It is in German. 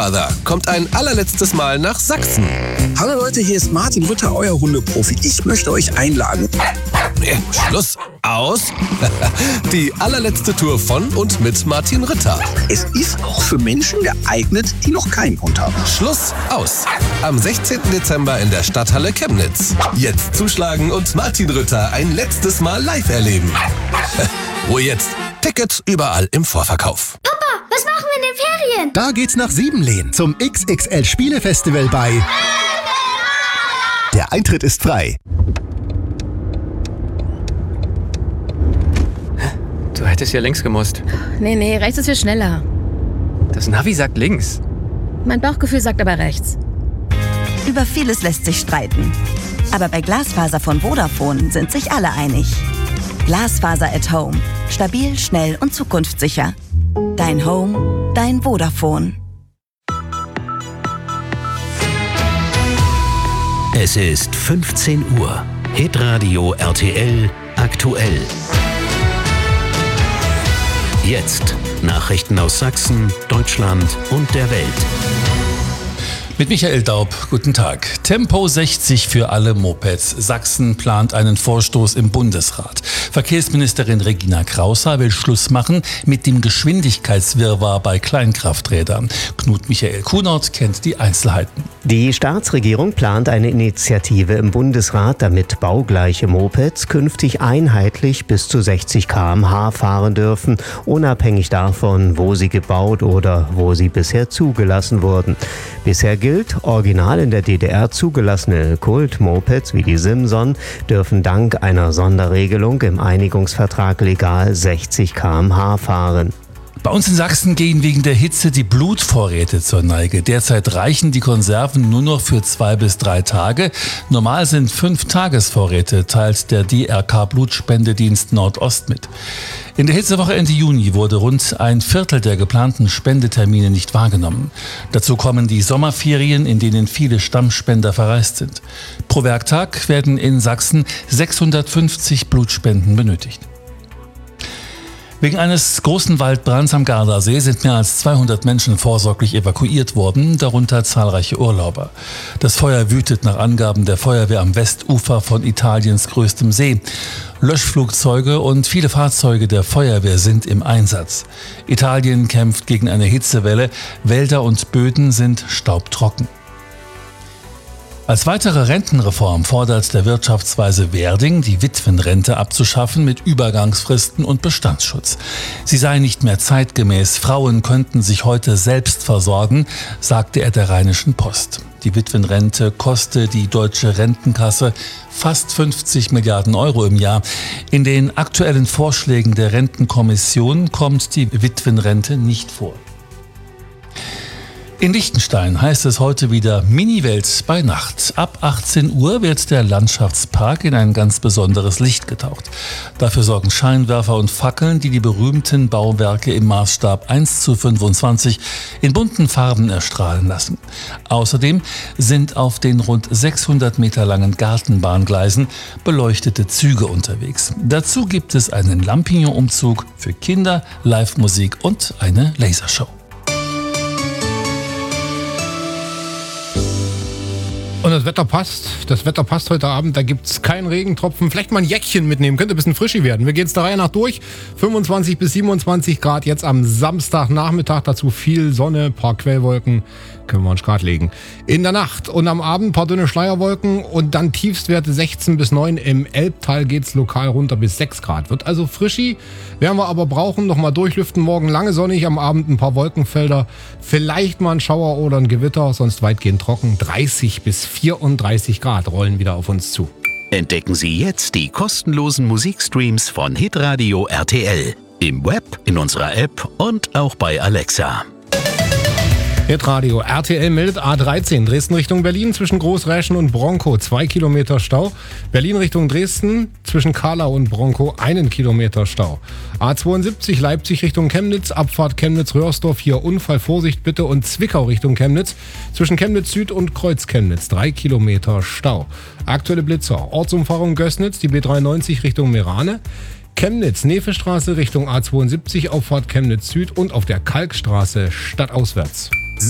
Other kommt ein allerletztes Mal nach Sachsen. Hallo Leute, hier ist Martin Ritter, euer Hundeprofi. Ich möchte euch einladen. Schluss. Aus. Die allerletzte Tour von und mit Martin Ritter. Es ist auch für Menschen geeignet, die noch keinen Hund haben. Schluss. Aus. Am 16. Dezember in der Stadthalle Chemnitz. Jetzt zuschlagen und Martin Ritter ein letztes Mal live erleben. Ruhe jetzt. Tickets überall im Vorverkauf. Papa, was machen wir in den Ferien? Da geht's nach Siebenlehn zum XXL Spielefestival bei... Der Eintritt ist frei. Du hättest ja links gemusst. Nee, rechts ist viel schneller. Das Navi sagt links. Mein Bauchgefühl sagt aber rechts. Über vieles lässt sich streiten. Aber bei Glasfaser von Vodafone sind sich alle einig. Glasfaser at Home. Stabil, schnell und zukunftssicher. Dein Home, dein Vodafone. Es ist 15 Uhr. Hitradio RTL aktuell. Jetzt Nachrichten aus Sachsen, Deutschland und der Welt. Mit Michael Daub, guten Tag. Tempo 60 für alle Mopeds. Sachsen plant einen Vorstoß im Bundesrat. Verkehrsministerin Regina Kraushaar will Schluss machen mit dem Geschwindigkeitswirrwarr bei Kleinkrafträdern. Knut Michael Kunert kennt die Einzelheiten. Die Staatsregierung plant eine Initiative im Bundesrat, damit baugleiche Mopeds künftig einheitlich bis zu 60 km/h fahren dürfen, unabhängig davon, wo sie gebaut oder wo sie bisher zugelassen wurden. Bisher gilt, original in der DDR zugelassene Kult-Mopeds wie die Simson dürfen dank einer Sonderregelung im Einigungsvertrag legal 60 km/h fahren. Bei uns in Sachsen gehen wegen der Hitze die Blutvorräte zur Neige. Derzeit reichen die Konserven nur noch für 2 bis 3 Tage. Normal sind 5 Tagesvorräte, teilt der DRK Blutspendedienst Nordost mit. In der Hitzewoche Ende Juni wurde rund ein Viertel der geplanten Spendetermine nicht wahrgenommen. Dazu kommen die Sommerferien, in denen viele Stammspender verreist sind. Pro Werktag werden in Sachsen 650 Blutspenden benötigt. Wegen eines großen Waldbrands am Gardasee sind mehr als 200 Menschen vorsorglich evakuiert worden, darunter zahlreiche Urlauber. Das Feuer wütet nach Angaben der Feuerwehr am Westufer von Italiens größtem See. Löschflugzeuge und viele Fahrzeuge der Feuerwehr sind im Einsatz. Italien kämpft gegen eine Hitzewelle, Wälder und Böden sind staubtrocken. Als weitere Rentenreform fordert der Wirtschaftsweise Werding, die Witwenrente abzuschaffen mit Übergangsfristen und Bestandsschutz. Sie sei nicht mehr zeitgemäß, Frauen könnten sich heute selbst versorgen, sagte er der Rheinischen Post. Die Witwenrente koste die deutsche Rentenkasse fast 50 Milliarden Euro im Jahr. In den aktuellen Vorschlägen der Rentenkommission kommt die Witwenrente nicht vor. In Liechtenstein heißt es heute wieder Mini-Welt bei Nacht. Ab 18 Uhr wird der Landschaftspark in ein ganz besonderes Licht getaucht. Dafür sorgen Scheinwerfer und Fackeln, die die berühmten Bauwerke im Maßstab 1:25 in bunten Farben erstrahlen lassen. Außerdem sind auf den rund 600 Meter langen Gartenbahngleisen beleuchtete Züge unterwegs. Dazu gibt es einen Lampignon-Umzug für Kinder, Live-Musik und eine Lasershow. Und das Wetter passt. Das Wetter passt heute Abend. Da gibt es keinen Regentropfen. Vielleicht mal ein Jäckchen mitnehmen. Könnte ein bisschen frischi werden. Wir gehen es der Reihe nach durch. 25 bis 27 Grad jetzt am Samstagnachmittag. Dazu viel Sonne, ein paar Quellwolken. Können wir uns gerade legen. In der Nacht und am Abend ein paar dünne Schleierwolken. Und dann Tiefstwerte 16 bis 9. Im Elbtal geht es lokal runter bis 6 Grad. Wird also frischi. Werden wir aber brauchen. Nochmal durchlüften. Morgen lange sonnig. Am Abend ein paar Wolkenfelder. Vielleicht mal ein Schauer oder ein Gewitter. Sonst weitgehend trocken. 30 bis 34 Grad rollen wieder auf uns zu. Entdecken Sie jetzt die kostenlosen Musikstreams von Hitradio RTL. Im Web, in unserer App und auch bei Alexa. Hitradio RTL meldet A13 Dresden Richtung Berlin zwischen Großräschen und Bronkow 2 Kilometer Stau. Berlin Richtung Dresden zwischen Karlau und Bronkow 1 Kilometer Stau. A72 Leipzig Richtung Chemnitz, Abfahrt Chemnitz-Röhrsdorf, hier Unfall, Vorsicht bitte, und Zwickau Richtung Chemnitz zwischen Chemnitz Süd und Kreuz Chemnitz 3 Kilometer Stau. Aktuelle Blitzer, Ortsumfahrung Gößnitz, die B93 Richtung Merane. Chemnitz, Nefestraße Richtung A72, Auffahrt Chemnitz Süd und auf der Kalkstraße stadtauswärts.